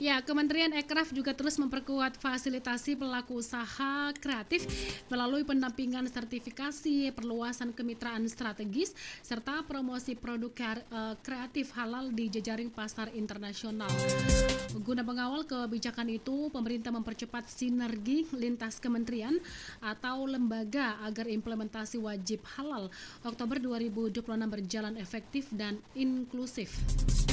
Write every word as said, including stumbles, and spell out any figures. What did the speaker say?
Ya, Kementerian Ekraf juga terus memperkuat fasilitasi pelaku usaha kreatif melalui pendampingan sertifikasi, perluasan kemitraan strategis, serta promosi produk kar- eh, kreatif halal di jejaring pasar internasional. Guna mengawal kebijakan itu, pemerintah mempercepat sinergi lintas kementerian atau lembaga agar implementasi wajib halal Oktober dua ribu dua puluh enam berjalan efektif dan inklusif.